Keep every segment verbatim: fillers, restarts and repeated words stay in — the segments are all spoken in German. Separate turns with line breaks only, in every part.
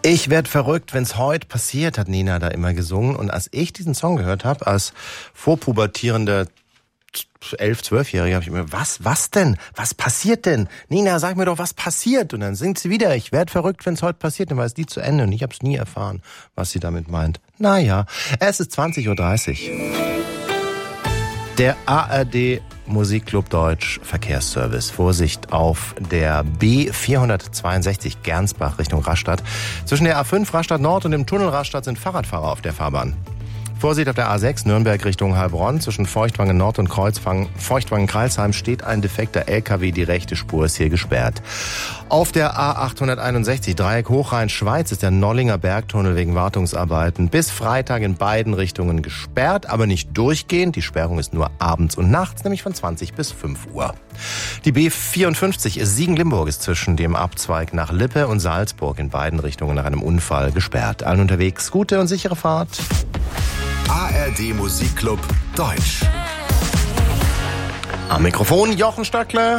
Ich werd verrückt, wenn's heute passiert, hat Nina da immer gesungen. Und als ich diesen Song gehört habe, als vorpubertierender elf-, zwölfjähriger, habe ich mir, was, was denn? Was passiert denn? Nina, sag mir doch, was passiert? Und dann singt sie wieder, ich werd verrückt, wenn's heute passiert. Dann war es die zu Ende und ich hab's nie erfahren, was sie damit meint. Naja, es ist zwanzig Uhr dreißig. Der A R D Musikclub Deutsch Verkehrsservice. Vorsicht auf der B vierhundertzweiundsechzig Gernsbach Richtung Rastatt. Zwischen der A fünf Rastatt Nord und dem Tunnel Rastatt sind Fahrradfahrer auf der Fahrbahn. Vorsicht auf der A sechs Nürnberg Richtung Heilbronn. Zwischen Feuchtwangen Nord und Kreuzwangen, Feuchtwangen-Kreilsheim steht ein defekter L K W. Die rechte Spur ist hier gesperrt. Auf der A achthunderteinundsechzig Dreieck Hochrhein-Schweiz ist der Nollinger Bergtunnel wegen Wartungsarbeiten bis Freitag in beiden Richtungen gesperrt, aber nicht durchgehend. Die Sperrung ist nur abends und nachts, nämlich von zwanzig bis fünf Uhr. Die B vierundfünfzig Siegen-Limburg ist zwischen dem Abzweig nach Lippe und Salzburg in beiden Richtungen nach einem Unfall gesperrt. Allen unterwegs gute und sichere Fahrt.
A R D Musikclub Deutsch.
Am Mikrofon Jochen Stöckle.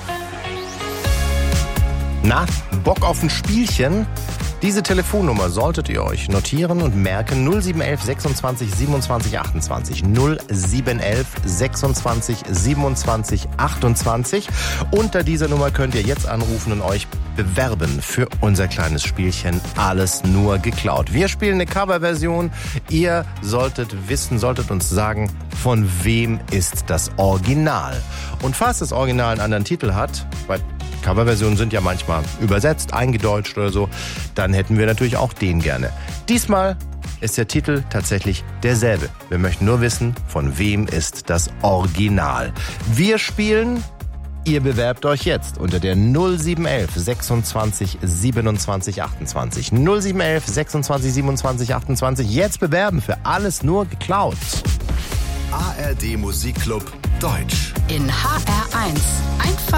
Na, Bock auf ein Spielchen? Diese Telefonnummer solltet ihr euch notieren und merken. null sieben eins eins sechsundzwanzig siebenundzwanzig achtundzwanzig. null sieben eins eins sechsundzwanzig siebenundzwanzig achtundzwanzig. Unter dieser Nummer könnt ihr jetzt anrufen und euch bewerben für unser kleines Spielchen Alles nur geklaut. Wir spielen eine Coverversion. Ihr solltet wissen, solltet uns sagen, von wem ist das Original. Und falls das Original einen anderen Titel hat, weil Coverversionen sind ja manchmal übersetzt, eingedeutscht oder so, dann hätten wir natürlich auch den gerne. Diesmal ist der Titel tatsächlich derselbe. Wir möchten nur wissen, von wem ist das Original. Wir spielen, ihr bewerbt euch jetzt unter der null sieben eins eins sechsundzwanzig siebenundzwanzig achtundzwanzig. null sieben eins eins sechsundzwanzig siebenundzwanzig achtundzwanzig. Jetzt bewerben für Alles nur geklaut.
A R D Musikclub Deutsch.
In H R eins. Einfach